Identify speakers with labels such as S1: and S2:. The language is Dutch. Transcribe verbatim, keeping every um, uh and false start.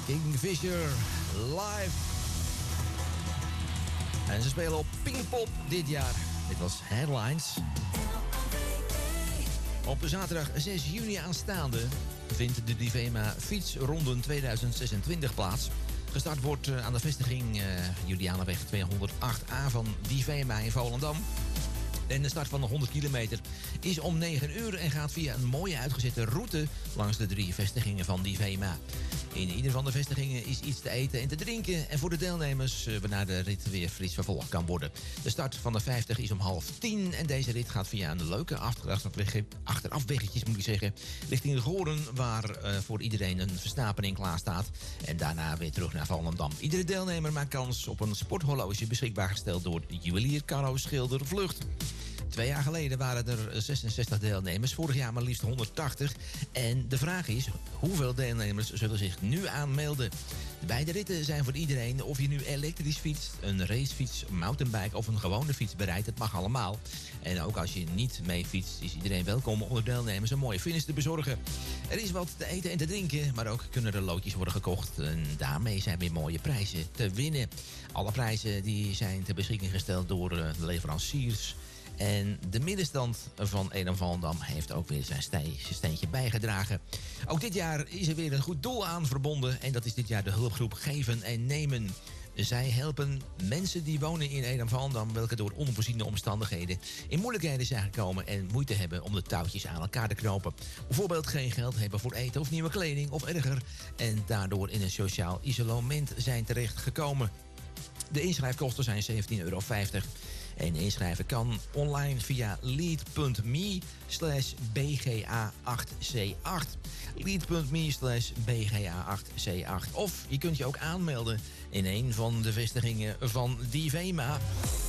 S1: Kingfisher live. En ze spelen op Pinkpop dit jaar. Dit was Headlines. Op zaterdag zes juni aanstaande vindt de Divema Fietsronden tweeduizend zesentwintig plaats. Gestart wordt aan de vestiging uh, Julianaweg tweehonderdacht A van Divema in Volendam. En de start van de honderd kilometer is om negen uur en gaat via een mooie uitgezette route langs de drie vestigingen van Divema. In ieder van de vestigingen is iets te eten en te drinken. En voor de deelnemers uh, waarna de rit weer fris vervolgd kan worden. De start van de vijftig is om half tien. En deze rit gaat via een leuke achterafweggetjes, moet ik zeggen, richting de Goren, waar uh, voor iedereen een versnapering klaar staat. En daarna weer terug naar Volendam. Iedere deelnemer maakt kans op een sporthorloge beschikbaar gesteld door juwelier Carlo Schilder Vlucht. Twee jaar geleden waren er zesenzestig deelnemers, vorig jaar maar liefst honderdtachtig. En de vraag is, hoeveel deelnemers zullen zich nu aanmelden? De beide ritten zijn voor iedereen, of je nu elektrisch fietst, een racefiets, een mountainbike of een gewone fiets bereidt. Het mag allemaal. En ook als je niet mee fietst, is iedereen welkom om de deelnemers een mooie finish te bezorgen. Er is wat te eten en te drinken, maar ook kunnen er loodjes worden gekocht. En daarmee zijn weer mooie prijzen te winnen. Alle prijzen die zijn ter beschikking gesteld door de leveranciers. En de middenstand van Edam Volendam heeft ook weer zijn steentje bijgedragen. Ook dit jaar is er weer een goed doel aan verbonden. En dat is dit jaar de hulpgroep Geven en Nemen. Zij helpen mensen die wonen in Edam Volendam, welke door onvoorziene omstandigheden in moeilijkheden zijn gekomen en moeite hebben om de touwtjes aan elkaar te knopen. Bijvoorbeeld geen geld hebben voor eten of nieuwe kleding of erger. En daardoor in een sociaal isolement zijn terechtgekomen. De inschrijfkosten zijn zeventien euro vijftig. En inschrijven kan online via lead.me slash bga8c8. lead.me slash bga8c8. Of je kunt je ook aanmelden in een van de vestigingen van Divema.